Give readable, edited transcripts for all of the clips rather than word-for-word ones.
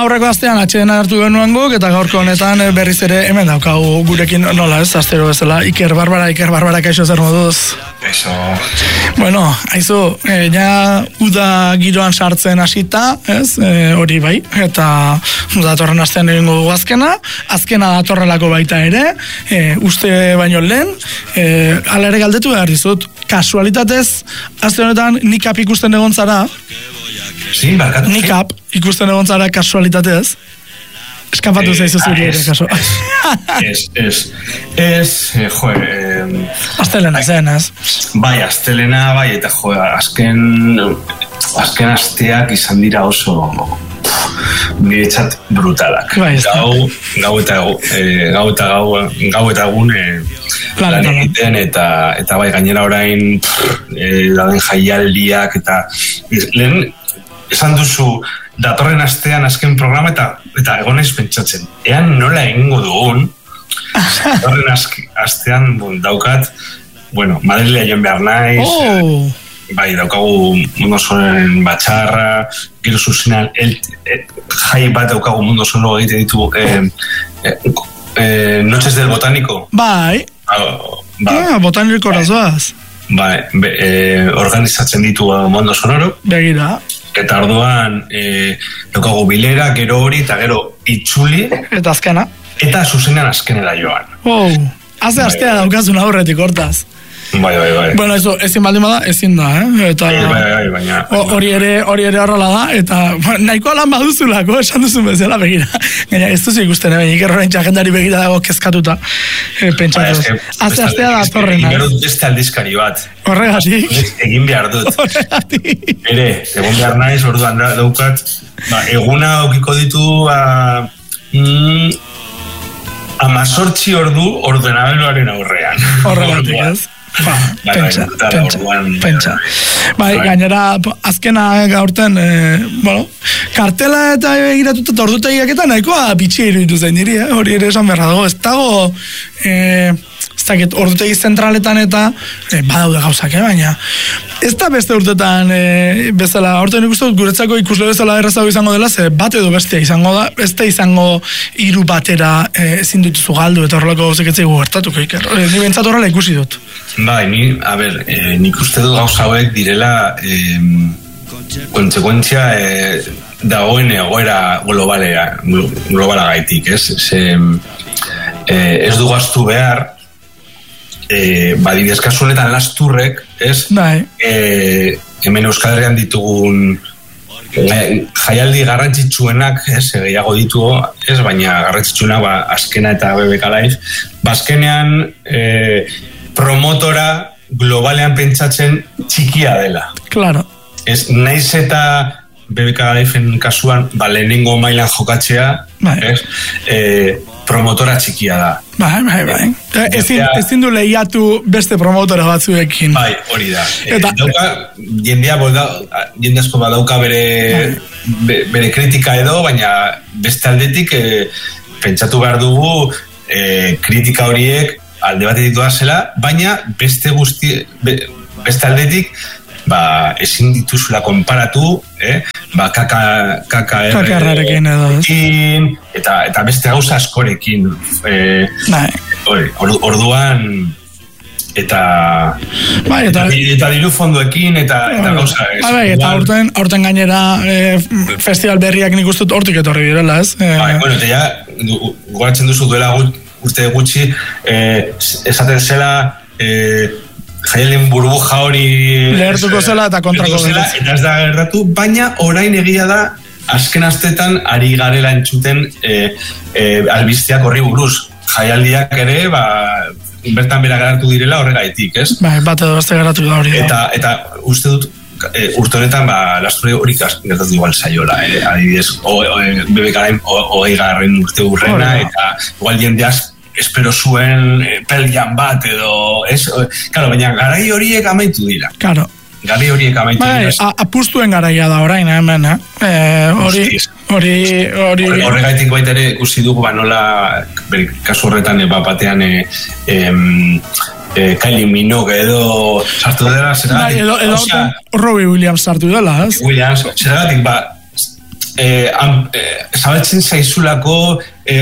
aurreko astean atxeden hartu genuen guk, eta gaurko honetan berriz ere hemen daukagu gurekin nola ez, astero bezala, Iker Barbara, kaixo zer moduz? Eso. Bueno, haizu, ja uda giroan sartzen hasita, ez, hori bai, eta datorren astean egingo dugu azkena datorrelako baita ere, uste baino lehen, ala ere galdetu behar dizut, kasualitatez, aste honetan nikap ikusten egon zara, Sí, barkatu. Nikap ikusten egon zara kasualitatez. Eskapatu zaizu zuri ere kaso. Astelena zen, ez? Bai, astelena, bai, eta azken asteak izan dira oso niretzat brutalak. Bai, gau eta egun lan egiten, eta bai, gainera orain dauden jaialdiak, eta lehen esan duzu datorren astean azken programa eta egon naiz pentsatzen. Ean nola egingo dugun, datorren astean daukat, Madrilea joan behar naiz, bai, daukagu Mundo Osoren batxarra, gero zuzenean jai bat daukagu Mundo Osoro egiten ditu Noches del Botánico. Bai, botaniko razoaz. Bai, organizatzen ditu Mundo Sonoro. Begira. Eta orduan daukagu bilera, gero hori, eta gero itzuli. Eta azkena. Eta zuzenean azkenera joan. Haze astea daukazun aurretik hortaz. Bai. Bueno, eso, ezin baldin bada, ezin da, Eta bai, baina hori ere horrela da, eta nahikoa lan baduzulako, esan duzun bezala begira. Gaina, ez duzu ikusten, Iker horrein txagendari begira dago kezkatuta. Pentsatuz. Haze astea da torren. Ingero dut beste aldizkari bat. Horregatik. Egin behar dut. Horregatik. Egon behar naiz, orduan daukat, eguna aukiko ditu 18 ordu ordenagailuaren aurrean. Horregatik, ez? Pentsa. Bai, gainera, azkena gaurten, kartela eta egiratuta eta ordutegiak eta nahikoa bitxia iruditu zen niri, hori ere esan berra dago. Ez dago, ez dakit, ordutegi zentraletan eta badaude gauzak, baina ez da beste urtetan bezala, aurten ikusten guretzako ikusle bezala errazago izango dela, ze bat edo bestea izango da, ez da izango hiru batera ezin dituzu galdu eta horrelako gauzek etzaigu gertatuko, Iker. Ni bentsat horrela ikusi dut. Bai, nik uste dut gauza hauek direla kontsekuentzia dagoen egoera globala gaitik, ez? Ez du gaztu behar, badibidez kasu honetan lasturrek, ez? Hemen Euskal Herrian ditugun jaialdi garrantzitsuenak, gehiago ditugu, baina garrantzitsuenak azkena eta BBK Live, azkenean promotora globalean pentsatzen txikia dela. Claro. Ez naiz eta BBK Live-en kasuan lehenengo mailan jokatzea, promotora txikia da. Bai. Ezin du lehiatu beste promotora batzuekin. Bai, hori da. Jende asko badauka bere kritika edo, baina beste aldetik pentsatu behar dugu kritika horiek alde batetik doazela, baina beste aldetik ezin dituzula konparatu, KKR-rekin edo, eta beste gauza askorekin. Orduan eta diru fondoekin eta gauza. Eta aurten gainera festival berriak nik ustut hortik etorri direla, ez? Eta ja, goratzen duzu duela urte gutxi, esaten zela jaialien burbuja hori lehertuko zela eta kontrako zela, eta ez da gertatu, baina orain egia da azken astetan ari garela entzuten albisteak horri buruz. Jaialdiak ere, bertan bera geratu direla horregaitik, ez? Bat edo beste geratu da hori. Eta uste dut, urte honetan, lasture hori gertatu igual saiola, adibidez, BBK-aren 20. urte urrena, eta igual jendeaz espero zuen peljan bat edo, baina garai horiek amaitu dira. Claro. Garai horiek amaitu dira. Apustuen garaia da orain, hemen, Horregaitik baita ere ikusi dugu, nola, kasu horretan, batean, Kylie Minogue edo sartu dela, zergatik? Edo Robbie Williams sartu dela, ez? Williams, zergatik, zabaltzen zaizulako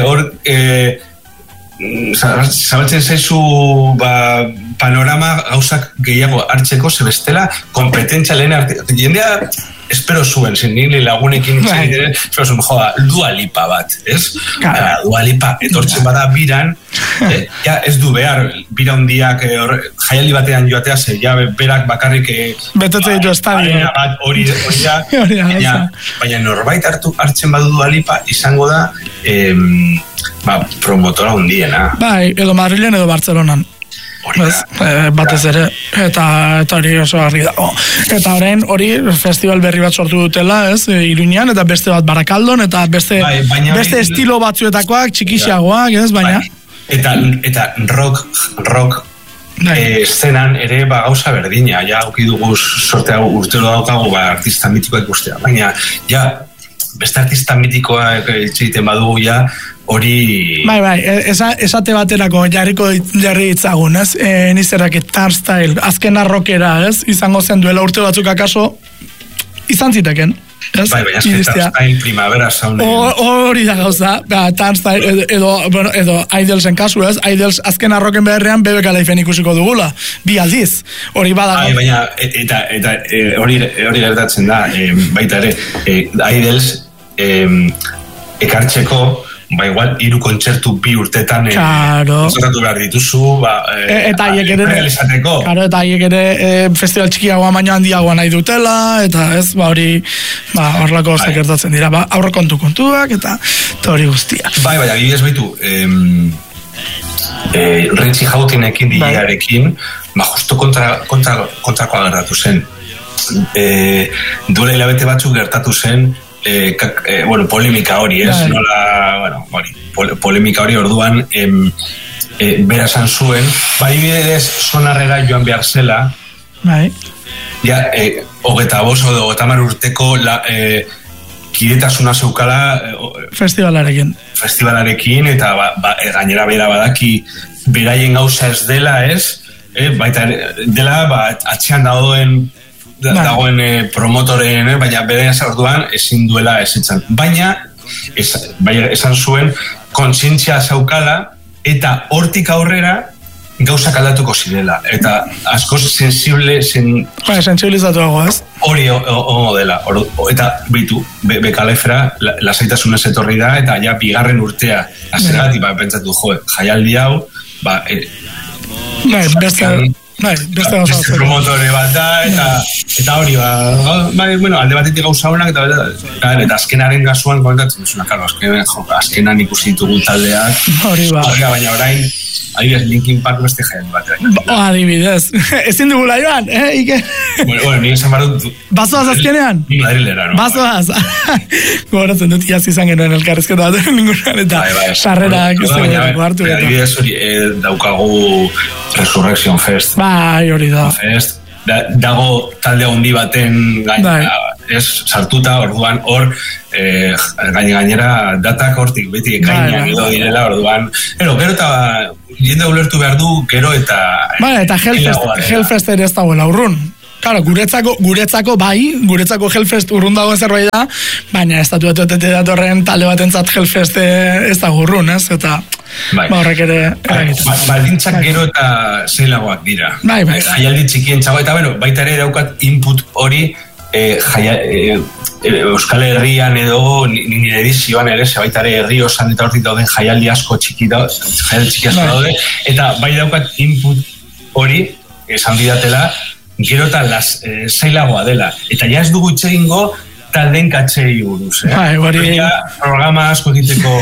zabaltzen zaizu panorama gauzak gehiago hartzeko, zebestela kompetentzia lehen jendea espero zuen, zen nire lagunekin espero zuen, Dua Lipa bat, ez? Dua Lipa etortzen bada biran, ja ez du behar, bira hundiak jaialdi batean joatea, ze ja berak bakarrik betetze ditu estadio hori da, baina norbait hartzen badu Dua Lipa izango da promotora hundiena. Bai, edo Madrilen edo Bartzelonan. Batez ere, eta hori oso garri dago. Eta orain hori festival berri bat sortu dutela, ez, Iruñan, eta beste bat Barakaldon, eta beste estilo batzuetakoak, txikixiagoak, ez, baina... Eta rock eszenan ere gauza berdina, ja, auki dugu sortea urtero daukagu artista mitikoak ikustea, baina, ja, beste artista mitikoak egiten badugu, ja, hori... Bai, esate baterako jarri ditzagun, ez? Nizerrak Turnstile, azkena rockera, ez? Izango zen duela urte batzuk akaso, izan ziteken. Bai, baina Turnstile Primavera Sound. Hori da gauza, Turnstile, edo Idelsen kasu, ez? Idels azkena rocken beharrean BBK Lifeen ikusiko dugula, bi aldiz, hori badago. Bai, baina, eta hori gertatzen da, baita ere, Idels ekartzeko, igual, 3 kontzertu 2 urtetan zorratu behar dituzu, eta haiek ere festival txikiagoa baina handiagoa nahi dutela, eta ez, hori horrelako gertatzen dira, aurrekontu kontuak, eta hori guztia. Bai, adibidez baitu, Richie Houghtonekin diarekin, justo kontrakoa gertatu zen. Duela hilabete batzuk gertatu zen, polemika hori, ez? Polemika hori orduan bera esan zuen, bidez Sonarrera joan behar zela, ja, 25 edo 30 urteko kidetasuna zeukala festivalarekin, eta gainera bera badaki beraien gauza ez dela, ez? Baita dela atxean dagoen promotoren, baina bere orduan ezin duela ezetzan. Baina esan zuen kontzientzia zaukala eta hortik aurrera gauzak aldatuko zirela. Eta askoz sensibilizatuago, ez? Hori ongo dela. Eta bitu, bekalefera lasaitasunez etorri da, eta ja bigarren urtea azeratik, pentsatu, jaialdi hau, beste promotore bat da, eta hori, alde batetik gauza honak, eta azkenaren gazuan komentatzen duzuna, azkenan ikusi ditugu taldeak, baina orain, adibidez, Linkin Park beste jaialdi bat. Adibidez, ezin dugula joan, Ike? Nire esan barut... Bazoaz azkenean? Ni Madrilera, no? Bazoaz. Goratzen dut, iaz izan genuen elkarrezketa bat, ningunan, eta sarrerak ez dugu hartu. Adibidez hori daukagu Resurrection Fest. Bai, hori da. Dago talde handi baten sartuta, orduan hor gainera datak hortik beti ekainak edo direla, orduan gero eta jende ulertu behar du gero eta eta Hellfest ere ez dagoela urrun. Claro, guretzako Hellfest urrun dagoen zerbait da, baina estatu datorren talde batentzat Hellfest ez dago urrun, ez? Eta horrek ere baldintzak gero eta zeilagoak dira. Jaialdi txikien txago, eta baita ere daukat input hori Euskal Herrian edo nire edizioan ere, baita ere herri osan eta hortik dauden jaialdi asko txiki daude, eta bai daukat input hori esan didatela gero eta zailagoa dela, eta ja ez dugu itxegingo taldeen katxei buruz, programa asko egiteko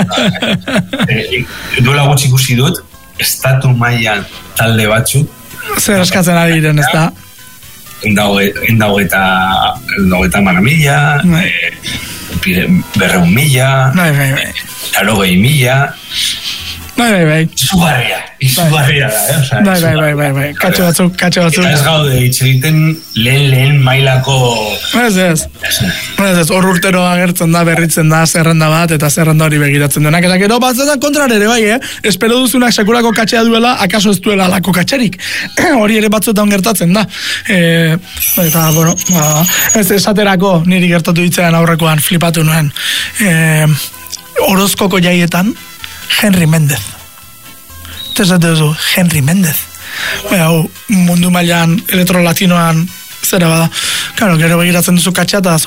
duela gutxi ikusi dut estatu mailan talde batzuk zer eskatzen ari diren, ez da? Endago eta manamila, 200.000, 80.000, Izugarria da, Bai. Katxo batzuk. Eta ez gaude, hitz egiten lehen mailako... Ez. Hor urtero agertzen da, berritzen da, zerrenda bat, eta zerrenda hori begiratzen denak. Eta gero batzetan kontrarere, bai, espero duzunak sekulako katxea duela, akaso ez duela alako katxerik. Hori ere batzuetan gertatzen da. Eta, bueno, ez esaterako niri gertatu ditzean aurrekoan flipatu nuen. Orozkoko jaietan, Henry Mendez. Tesate duzu, Henry Mendez. Mundu mailan elektrolatinoan zera bada. Claro, gero begiratzen duzu katxa eta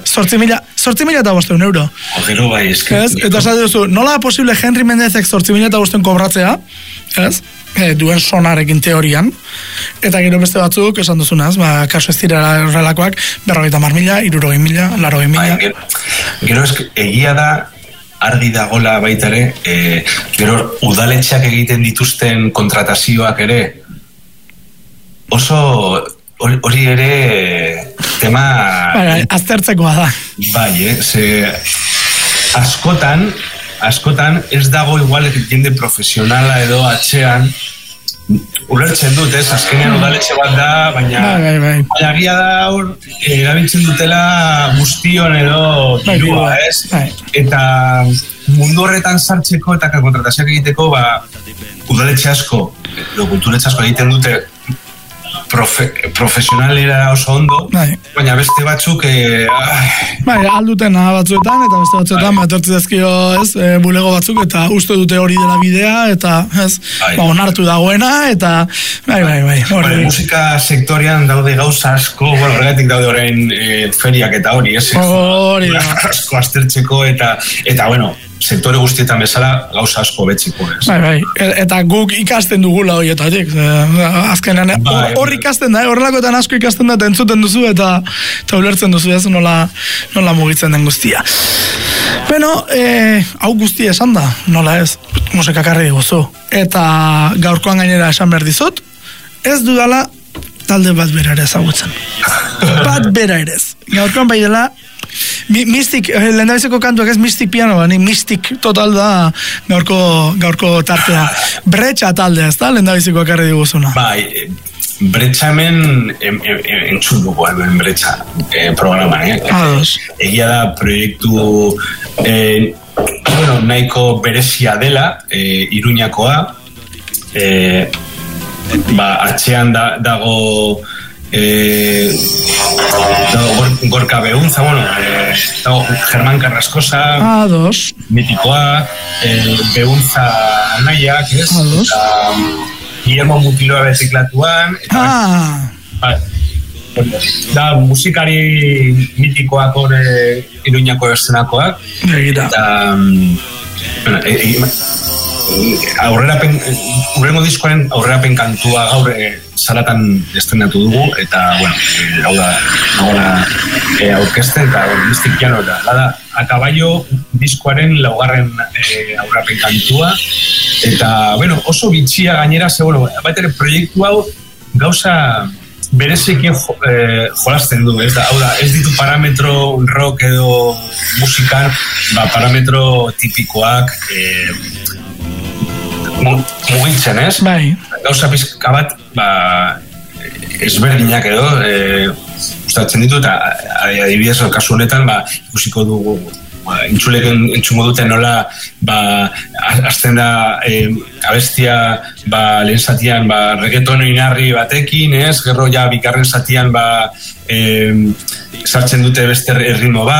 8.500 euro. Gero bai, ez? Eta esate duzu, nola da posible Henry Mendezek 8.500 kobratzea? Ez? Duen sonarekin teorian. Eta gero beste batzuk, esan duzunaz, kaso ez dira horrelakoak, 50.000, 60.000, 80.000. Gero egia da, argi dagola baita ere, gero udaletxeak egiten dituzten kontratazioak ere, oso hori ere tema... Aztertzekoa da. Bai, ze askotan ez dago igual jende profesionala edo atxean, ulertzen dut, azkenean udaletxe bat da, baina agia da hor, erabiltzen dutela guztion edo dirua, ez? Eta mundu horretan sartzeko eta kontratazioak egiteko, udaletxe asko, edo kulturetxe asko egiten dute profesionalera oso ondo, baina beste batzuk alduten batzuetan eta beste batzuetan etortzi dezkio bulego batzuk eta uste dute hori dela bidea eta onartu dagoena eta musika sektorian daude gauza asko, horregatik daude orain feriak eta hori asko aztertzeko eta sektore guztietan bezala gauza asko betziko. Eta guk ikasten dugula horietatik. Azkenean, hor ikasten da, horrelakoetan asko ikasten da, eta entzuten duzu, eta ulertzen duzu, ez nola mugitzen den guztia. Beno, hau guztia esan da, nola ez, musikakarri diguzu. Eta gaurkoan gainera esan behar dizut, ez dudala talde bat bera ere ezagutzen. Bat bera ere ez. Gaurkoan bai dela, Mystic, lehendabizeko kantuak ez Mystic piano, Mystic total da gaurko tartea. Bretxa taldea, ez da, lehendabizeko akarri diguzuna. Bai, Bretxa hemen entzun dugu hemen Bretxa programan, Egia da proiektu nahiko berezia dela, Iruñakoa, atxean dago Gorka Behuntza, dago Germán Carrascosa, mitikoa, Behuntza nahiak, eta Guillermo Mutiloa beziklatuan, da musikari mitikoak hori Iruñako eszenakoak, eta urrengo diskoaren aurrerapen kantua gaur salatan estrenatu dugu eta hau da aurkezten eta Mystic Piano da Akabaio diskoaren laugarren aurrerapen kantua eta oso bitxia gainera baita ere proiektu hau gauza berezekien jolasten du, hau da, ez ditu parametro rock edo musikan, parametro tipikoak mugitzen, ez? Bai. Gauza pizka bat, ezberdinak edo, gustatzen ditu, eta adibidez, kasu honetan, ikusiko dugu, entzungo duten nola, azten da abestia, lehen zatian, reggaeton inarri batekin, ez? Gero ja, bikarren zatian, sartzen dute beste ritmo bat,